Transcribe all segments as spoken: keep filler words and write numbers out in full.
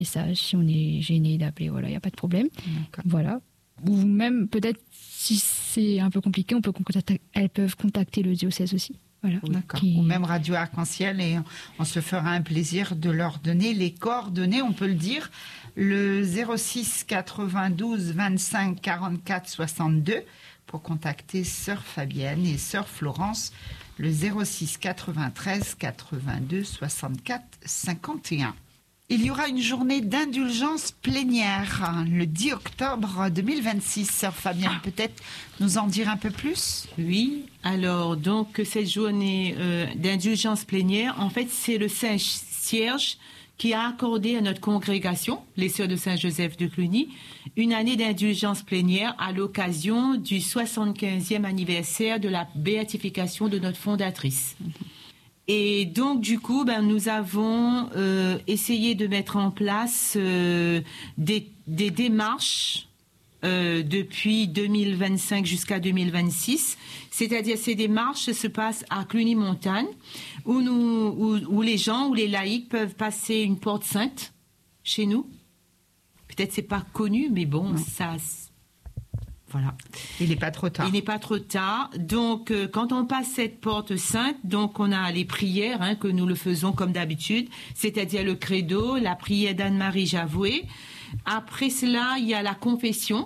message, si on est gêné d'appeler, voilà, il n'y a pas de problème. D'accord. Voilà. Ou même, peut-être, si c'est un peu compliqué, on peut contacter, elles peuvent contacter le diocèse aussi. Voilà. D'accord. Qui... Ou même Radio Arc-en-Ciel, et on se fera un plaisir de leur donner les coordonnées, on peut le dire, le zéro six quatre-vingt-douze vingt-cinq quarante-quatre soixante-deux pour contacter Sœur Fabienne et Sœur Florence, le zéro six quatre-vingt-treize quatre-vingt-deux soixante-quatre cinquante et un. Il y aura une journée d'indulgence plénière le dix octobre deux mille vingt-six. Sœur Fabienne, peut-être nous en dire un peu plus ? Oui, alors donc cette journée euh, d'indulgence plénière, en fait c'est le Saint-Cierge qui a accordé à notre congrégation, les Sœurs de Saint-Joseph de Cluny, une année d'indulgence plénière à l'occasion du soixante-quinzième anniversaire de la béatification de notre fondatrice. Et donc, du coup, ben, nous avons euh, essayé de mettre en place euh, des, des démarches euh, depuis deux mille vingt-cinq jusqu'à deux mille vingt-six. C'est-à-dire, ces démarches se passent à Cluny-Montagne, où, nous, où, où les gens, où les laïcs peuvent passer une porte sainte chez nous. Peut-être c'est pas connu, mais bon, non. ça... Voilà. Il n'est pas trop tard. Il n'est pas trop tard. Donc, euh, quand on passe cette porte sainte, donc on a les prières, hein, que nous le faisons comme d'habitude, c'est-à-dire le credo, la prière d'Anne-Marie Javoué. Après cela, il y a la confession.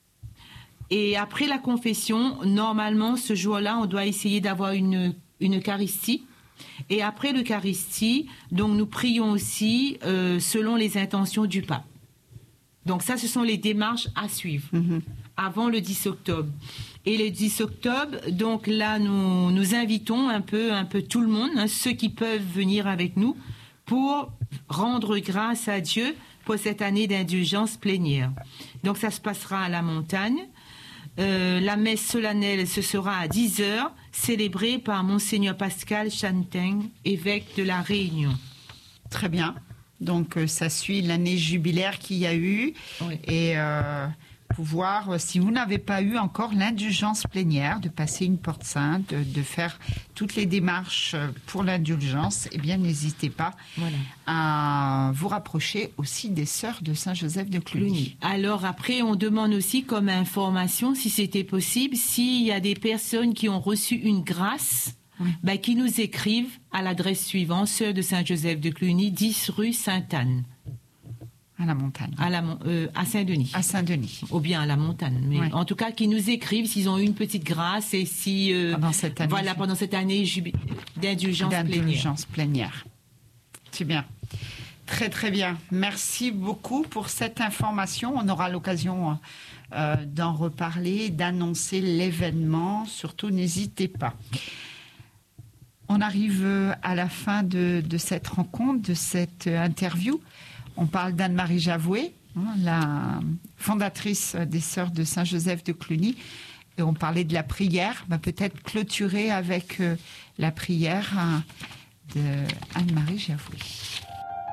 Et après la confession, normalement, ce jour-là, on doit essayer d'avoir une, une Eucharistie. Et après l'Eucharistie, donc nous prions aussi euh, selon les intentions du pape. Donc ça, ce sont les démarches à suivre mmh. avant le dix octobre. Et le dix octobre, donc là, nous, nous invitons un peu, un peu tout le monde, hein, ceux qui peuvent venir avec nous, pour rendre grâce à Dieu pour cette année d'indulgence plénière. Donc ça se passera à la montagne. Euh, la messe solennelle, ce sera à dix heures, célébrée par Monseigneur Pascal Chanteng, évêque de La Réunion. Très bien. Donc, euh, ça suit l'année jubilaire qu'il y a eu. Oui. Et euh, pouvoir, euh, si vous n'avez pas eu encore l'indulgence plénière, de passer une porte sainte, de, de faire toutes les démarches pour l'indulgence, eh bien, n'hésitez pas voilà. à vous rapprocher aussi des Sœurs de Saint-Joseph de Cluny. Alors, après, on demande aussi comme information, si c'était possible, s'il y a des personnes qui ont reçu une grâce, oui. Ben, qui nous écrivent à l'adresse suivante, Sœurs de Saint-Joseph de Cluny, dix rue Sainte-Anne. À la montagne. À, la, euh, à Saint-Denis. À Saint-Denis. Ou bien à la montagne. Mais oui. En tout cas, qui nous écrivent s'ils ont eu une petite grâce et si... Euh, pendant cette année. Voilà, pendant cette année jubi- d'indulgence, d'indulgence plénière. plénière. C'est bien. Très, très bien. Merci beaucoup pour cette information. On aura l'occasion euh, d'en reparler, d'annoncer l'événement. Surtout, n'hésitez pas. On arrive à la fin de, de cette rencontre, de cette interview. On parle d'Anne-Marie Javoué, hein, la fondatrice des Sœurs de Saint-Joseph de Cluny. Et on parlait de la prière. Bah, peut-être clôturer avec euh, la prière hein, d'Anne-Marie Javoué.